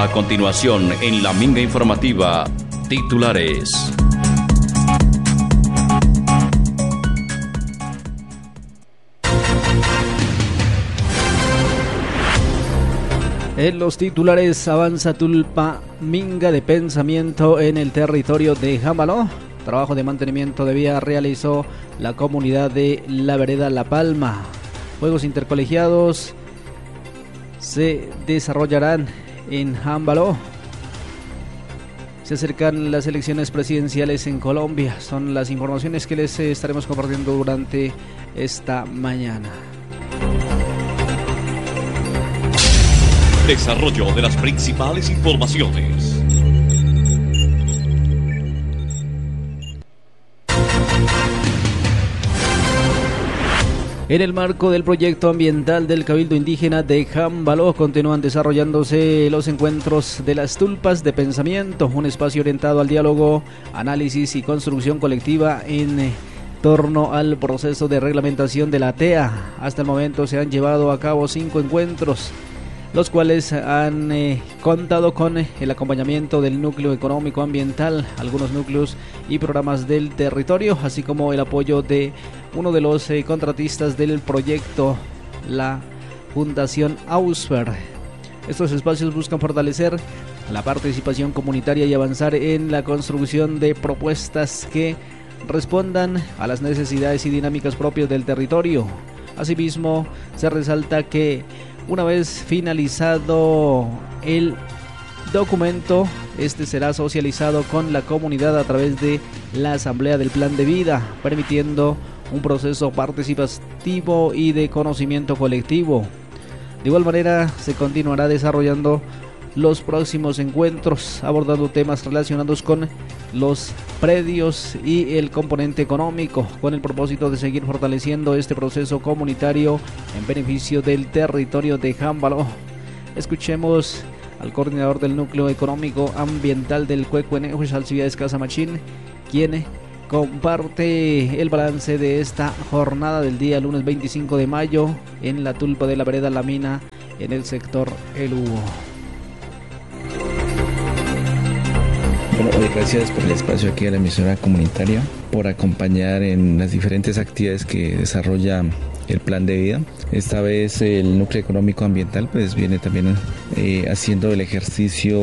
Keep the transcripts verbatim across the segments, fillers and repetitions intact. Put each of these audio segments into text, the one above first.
A continuación, en la Minga Informativa, titulares. En los titulares, avanza Tulpa Minga de pensamiento en el territorio de Jambaló. Trabajo de mantenimiento de vía realizó la comunidad de La Vereda La Palma. Juegos intercolegiados se desarrollarán en Jambaló. Se acercan las elecciones presidenciales en Colombia. Son las informaciones que les estaremos compartiendo durante esta mañana. Desarrollo de las principales informaciones. En el marco del proyecto ambiental del Cabildo Indígena de Jambaló continúan desarrollándose los encuentros de las tulpas de pensamiento, un espacio orientado al diálogo, análisis y construcción colectiva en torno al proceso de reglamentación de la T E A. Hasta el momento se han llevado a cabo cinco encuentros, los cuales han eh, contado con eh, el acompañamiento del núcleo económico ambiental, algunos núcleos y programas del territorio, así como el apoyo de uno de los eh, contratistas del proyecto, la Fundación Ausfer. Estos espacios buscan fortalecer la participación comunitaria y avanzar en la construcción de propuestas que respondan a las necesidades y dinámicas propias del territorio. Asimismo, se resalta que una vez finalizado el documento, este será socializado con la comunidad a través de la Asamblea del Plan de Vida, permitiendo un proceso participativo y de conocimiento colectivo. De igual manera, se continuará desarrollando los próximos encuentros, abordando temas relacionados con los predios y el componente económico, con el propósito de seguir fortaleciendo este proceso comunitario en beneficio del territorio de Jambaló. Escuchemos al coordinador del núcleo económico ambiental del Cuecuene, Alcibiades Casamachín, quien comparte el balance de esta jornada del día lunes veinticinco de mayo en la tulpa de la vereda La Mina en el sector El Hugo. Bueno, gracias por el espacio aquí a la emisora comunitaria, por acompañar en las diferentes actividades que desarrolla el plan de vida. Esta vez el núcleo económico ambiental pues viene también eh, haciendo el ejercicio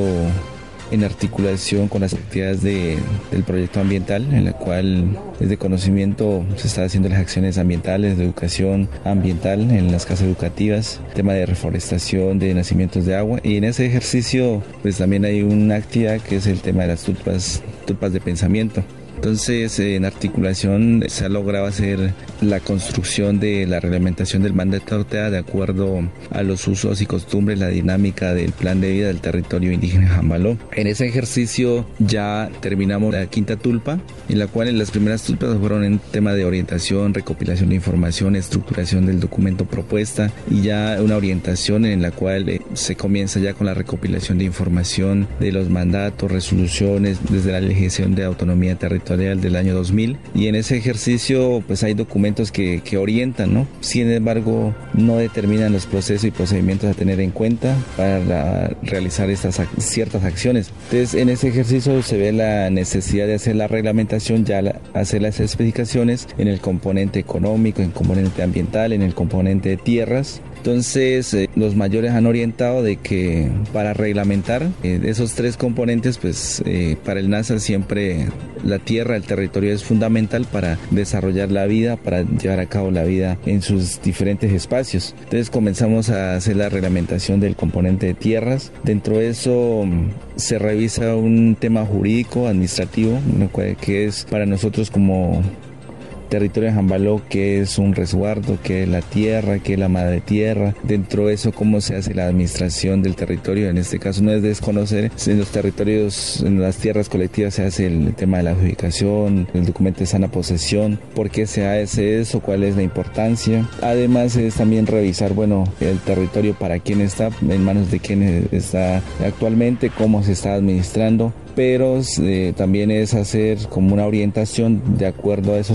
en articulación con las actividades de, del proyecto ambiental, en la cual desde conocimiento se están haciendo las acciones ambientales, de educación ambiental en las casas educativas, tema de reforestación, de nacimientos de agua, y en ese ejercicio pues también hay una actividad que es el tema de las tulpas, tulpas de pensamiento. Entonces, en articulación se ha logrado hacer la construcción de la reglamentación del mandato T E A de acuerdo a los usos y costumbres, la dinámica del plan de vida del territorio indígena Jambaló. En ese ejercicio ya terminamos la quinta tulpa, en la cual en las primeras tulpas fueron en tema de orientación, recopilación de información, estructuración del documento propuesta y ya una orientación en la cual eh, se comienza ya con la recopilación de información de los mandatos, resoluciones desde la legislación de autonomía territorial del año dos mil, y en ese ejercicio pues hay documentos que, que orientan, ¿no? Sin embargo no determinan los procesos y procedimientos a tener en cuenta para la, realizar estas ac- ciertas acciones. Entonces en ese ejercicio se ve la necesidad de hacer la reglamentación, ya la, hacer las especificaciones en el componente económico, en el componente ambiental, en el componente de tierras. Entonces eh, los mayores han orientado de que para reglamentar eh, esos tres componentes, pues eh, para el NASA siempre la tierra, el territorio es fundamental para desarrollar la vida, para llevar a cabo la vida en sus diferentes espacios. Entonces comenzamos a hacer la reglamentación del componente de tierras. Dentro de eso se revisa un tema jurídico, administrativo, que es para nosotros como territorio de Jambaló, que es un resguardo, que es la tierra, que es la madre tierra. Dentro de eso, cómo se hace la administración del territorio. En este caso no es desconocer, en los territorios, en las tierras colectivas se hace el tema de la adjudicación, el documento de sana posesión, por qué se hace eso, cuál es la importancia. Además es también revisar, bueno, el territorio para quién está, en manos de quién está actualmente, cómo se está administrando. Pero eh, también es hacer como una orientación de acuerdo a esos temas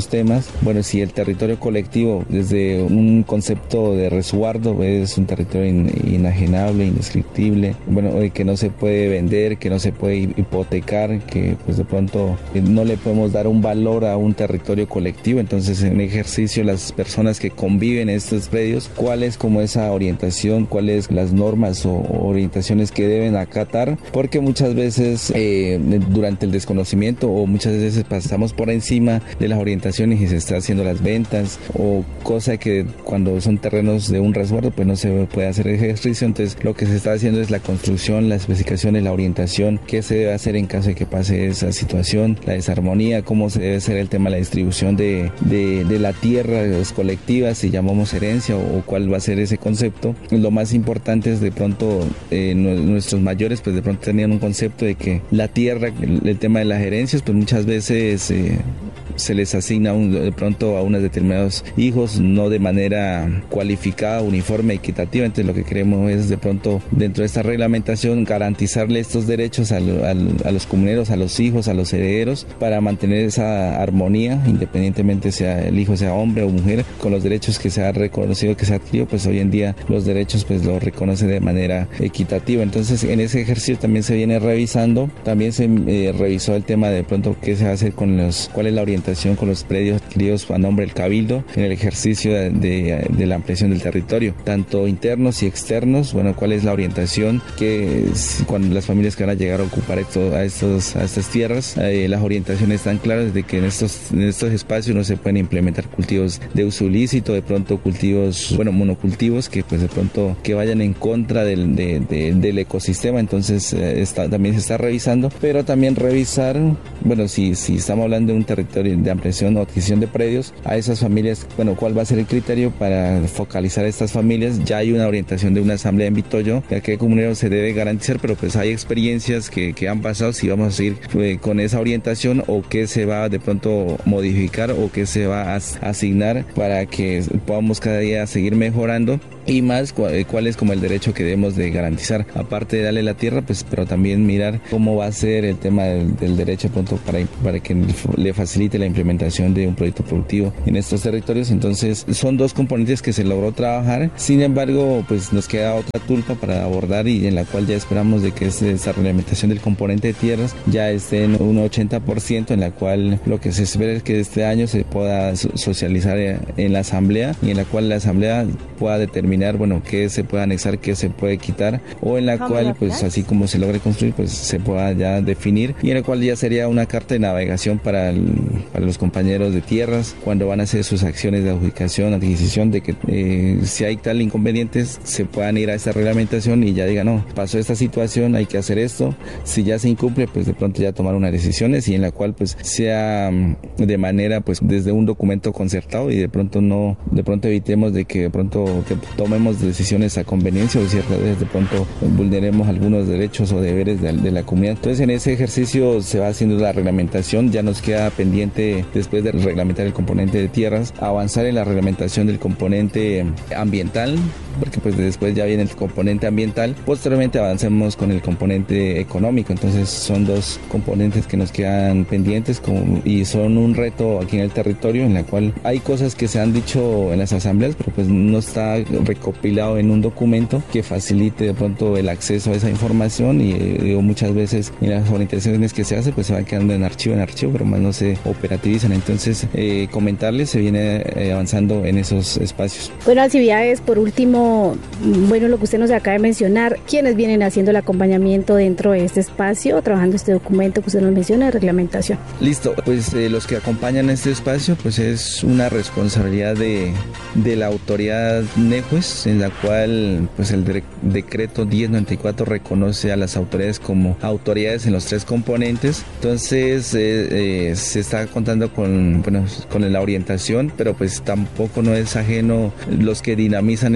familias. Bueno, si el territorio colectivo desde un concepto de resguardo es un territorio in, inajenable, indescriptible, bueno, que no se puede vender, que no se puede hipotecar, que pues de pronto no le podemos dar un valor a un territorio colectivo. Entonces, en ejercicio, las personas que conviven en estos predios, cuál es como esa orientación, cuáles las normas o orientaciones que deben acatar, porque muchas veces eh, durante el desconocimiento o muchas veces pasamos por encima de las orientaciones y se está haciendo las ventas, o cosa que cuando son terrenos de un resguardo pues no se puede hacer ejercicio. Entonces lo que se está haciendo es la construcción, las especificaciones, la orientación, qué se debe hacer en caso de que pase esa situación, la desarmonía, cómo se debe hacer el tema de la distribución de, de, de la tierra, las colectivas, si llamamos herencia, o, o cuál va a ser ese concepto. Lo más importante es de pronto eh, nuestros mayores pues de pronto tenían un concepto de que la tierra, el, el tema de las herencias, pues muchas veces eh, se les asigna un, de pronto a unos determinados hijos, no de manera cualificada, uniforme, equitativa. Entonces lo que queremos es de pronto dentro de esta reglamentación garantizarle estos derechos a, lo, a, a los comuneros, a los hijos, a los herederos, para mantener esa armonía, independientemente sea el hijo sea hombre o mujer, con los derechos que se ha reconocido, que se ha adquirido. Pues hoy en día los derechos pues los reconoce de manera equitativa. Entonces en ese ejercicio también se viene revisando, también se eh, revisó el tema de pronto qué se va a hacer con los, cuál es la orientación con los predios adquiridos a nombre del Cabildo en el ejercicio de, de, de la ampliación del territorio, tanto internos y externos. Bueno, cuál es la orientación que cuando las familias que van a llegar a ocupar esto, a, estos, a estas tierras, eh, las orientaciones están claras de que en estos, en estos espacios no se pueden implementar cultivos de uso ilícito, de pronto cultivos, bueno, monocultivos que pues de pronto que vayan en contra del, de, de, del ecosistema. Entonces eh, está, también se está revisando, pero también revisar, bueno, si, si estamos hablando de un territorio de ampliación o adquisición de predios, a esas familias, bueno, cuál va a ser el criterio para focalizar a estas familias. Ya hay una orientación de una asamblea en Vitoyo, ya que comunero se debe garantizar, pero pues hay experiencias que, que han pasado, si vamos a seguir eh, con esa orientación o qué se va de pronto modificar o qué se va a asignar para que podamos cada día seguir mejorando. Y más cuál es como el derecho que debemos de garantizar, aparte de darle la tierra, pues pero también mirar cómo va a ser el tema del, del derecho pronto para, para que le facilite la implementación de un proyecto productivo en estos territorios. Entonces son dos componentes que se logró trabajar. Sin embargo, pues nos queda otra tulpa para abordar, y en la cual ya esperamos de que esa reglamentación del componente de tierras ya esté en un ochenta por ciento, en la cual lo que se espera es que este año se pueda socializar en la asamblea, y en la cual la asamblea pueda determinar, bueno, qué se puede anexar, qué se puede quitar, o en la cual, pues así como se logre construir, pues se pueda ya definir, y en la cual ya sería una carta de navegación para, el, para los compañeros de tierras cuando van a hacer sus acciones de adjudicación, adquisición, de que eh, si hay tal inconvenientes se puedan ir a esta reglamentación y ya digan, no, pasó esta situación, hay que hacer esto. Si ya se incumple, pues de pronto ya tomar unas decisiones, y en la cual pues sea de manera pues desde un documento concertado, y de pronto no, de pronto evitemos de que de pronto te, tomemos decisiones a conveniencia, o ciertas veces de pronto vulneremos algunos derechos o deberes de, de la comunidad. Entonces en ese ejercicio se va haciendo la reglamentación. Ya nos queda pendiente, después de reglamentar el componente de tierras, avanzar en la reglamentación del componente ambiental, porque pues después ya viene el componente ambiental, posteriormente avancemos con el componente económico. Entonces son dos componentes que nos quedan pendientes como, y son un reto aquí en el territorio, en la cual hay cosas que se han dicho en las asambleas, pero pues no está recopilado en un documento que facilite de pronto el acceso a esa información, y digo, muchas veces en las orientaciones que se hace pues se van quedando en archivo en archivo, pero más no se operativizan. Entonces eh, comentarles, se viene eh, avanzando en esos espacios. Bueno, Alcibiades, por último, bueno, lo que usted nos acaba de mencionar, ¿quiénes vienen haciendo el acompañamiento dentro de este espacio, trabajando este documento que usted nos menciona de reglamentación? Listo, pues eh, los que acompañan este espacio pues es una responsabilidad de, de la autoridad NEJUES, en la cual pues el de, decreto diez noventa y cuatro reconoce a las autoridades como autoridades en los tres componentes. Entonces eh, eh, se está contando con, bueno, con la orientación, pero pues tampoco no es ajeno los que dinamizan esto,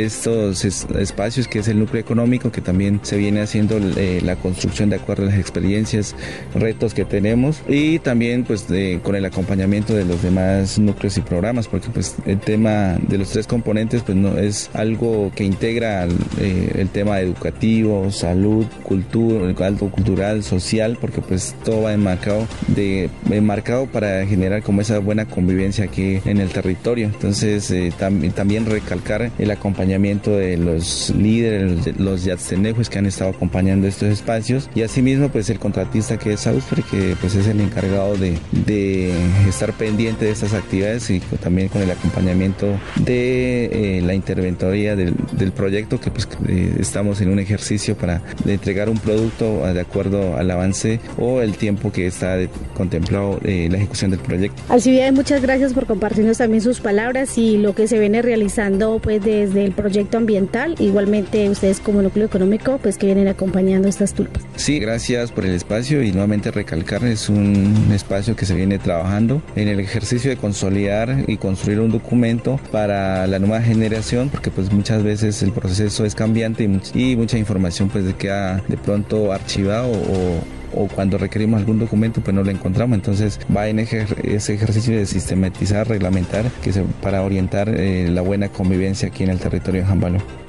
estos es, espacios que es el núcleo económico, que también se viene haciendo eh, la construcción de acuerdo a las experiencias, retos que tenemos, y también pues de, con el acompañamiento de los demás núcleos y programas, porque pues el tema de los tres componentes pues no es algo que integra eh, el tema educativo, salud, cultura, algo cultural, social, porque pues todo va enmarcado de enmarcado para generar como esa buena convivencia aquí en el territorio. Entonces eh, tam, también recalcar el acompañamiento de los líderes, los yatstenejos que han estado acompañando estos espacios, y asimismo pues el contratista que es Ausper, que pues es el encargado de, de estar pendiente de estas actividades, y también con el acompañamiento de eh, la interventoría del, del proyecto, que pues eh, estamos en un ejercicio para entregar un producto de acuerdo al avance o el tiempo que está de, contemplado eh, la ejecución del proyecto. Alcibiades, muchas gracias por compartirnos también sus palabras y lo que se viene realizando pues desde el proyecto ambiental, igualmente ustedes como núcleo económico pues que vienen acompañando estas tulpas. Sí, gracias por el espacio, y nuevamente recalcar, es un espacio que se viene trabajando en el ejercicio de consolidar y construir un documento para la nueva generación, porque pues muchas veces el proceso es cambiante y, much y mucha información pues queda de pronto archivado, o o cuando requerimos algún documento pues no lo encontramos. Entonces va en ejer ese ejercicio de sistematizar, reglamentar, que se, para orientar eh, la buena convivencia aquí en el territorio de Jámbalo.